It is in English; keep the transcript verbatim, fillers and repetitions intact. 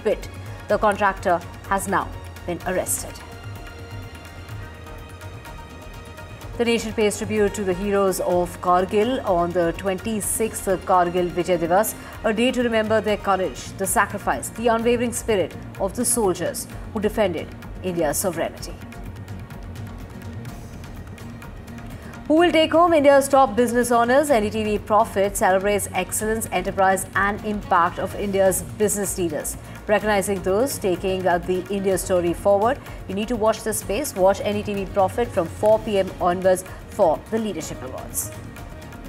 pit. The contractor has now been arrested. The nation pays tribute to the heroes of Kargil on the twenty-sixth Kargil Vijay Divas, a day to remember their courage, the sacrifice, the unwavering spirit of the soldiers who defended India's sovereignty. Who will take home India's top business honours? N D T V Profit celebrates excellence, enterprise and impact of India's business leaders. Recognizing those taking uh, the India story forward, you need to watch this space. Watch N D T V Profit from four p m onwards for the Leadership Awards.